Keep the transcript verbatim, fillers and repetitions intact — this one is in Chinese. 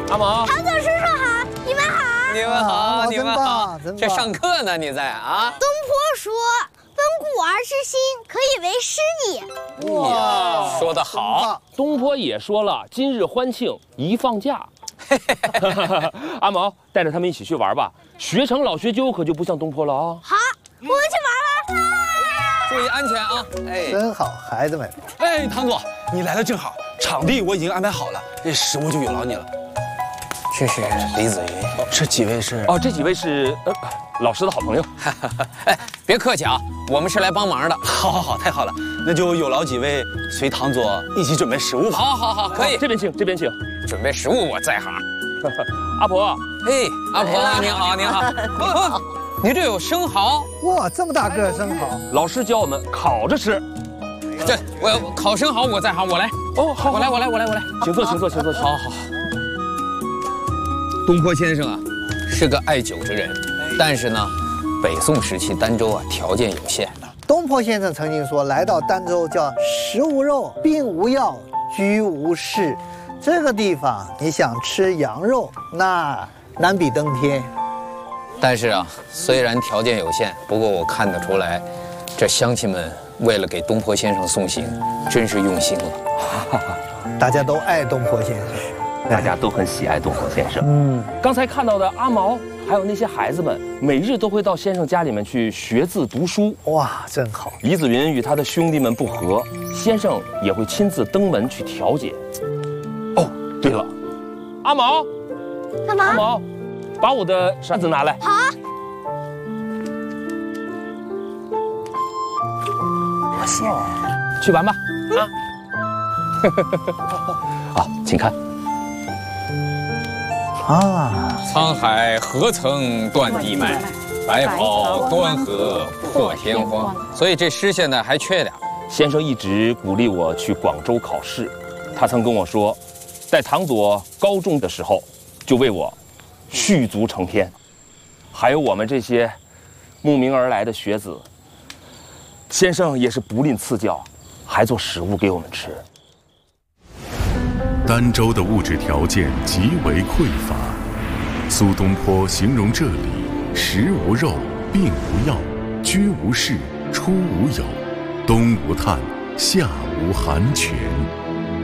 阿毛， 唐总叔叔好，你们好， 你们好，你们好， 真棒！ 这上课呢，你在啊？ 东坡说：“温故而知新，可以为师也。” 哇，说得好。 东坡也说了，今日欢庆，宜放假。阿毛，带着他们一起去玩吧。学成老学究可就不像东坡了啊。 好，我们去玩了。 注意安全啊！ 哎，真好，孩子们。 哎，唐总，你来的正好，场地我已经安排好了，这食物就有劳你了。 这是李子云， 这几位是？ 哦，这几位是呃老师的好朋友。 哎，别客气啊，我们是来帮忙的。 好，好，好，太好了，那就有劳几位随唐总一起准备食物吧。 好，好，好，可以。 这边请，这边请。 准备食物我在行。 阿婆， 哎，阿婆您好，您好。哦，你这有生蚝？ 哇，这么大个生蚝！ 老师教我们烤着吃。 对，我要烤生蚝我在行，我来。 哦，好， 我来，我来，我来，我来。 请坐，请坐，请坐。 好好。东坡先生啊，是个爱酒之人，但是呢，北宋时期儋州啊条件有限。 东坡先生曾经说，来到儋州叫食无肉，病无药，居无室。这个地方，你想吃羊肉，那难比登天。 但是啊，虽然条件有限，不过我看得出来，这乡亲们为了给东坡先生送行，真是用心了。 大家都爱东坡先生。 大家都很喜爱东坡先生。嗯，刚才看到的阿毛，还有那些孩子们，每日都会到先生家里面去学字读书。 哇，真好！ 李子云与他的兄弟们不和，先生也会亲自登门去调解。哦，对了，阿毛， 干嘛？ 阿毛，把我的扇子拿来。 好。 不信。 去玩吧。啊。好，请看。 啊！ 沧海何曾断地脉，白袍端河破天荒。所以这诗现在还缺俩。 先生一直鼓励我去广州考试，他曾跟我说，在唐左高中的时候，就为我蓄足成篇。还有我们这些慕名而来的学子，先生也是不吝赐教，还做食物给我们吃。 儋州的物质条件极为匮乏，苏东坡形容这里食无肉，病无药，居无室，出无友，冬无炭，夏无寒泉。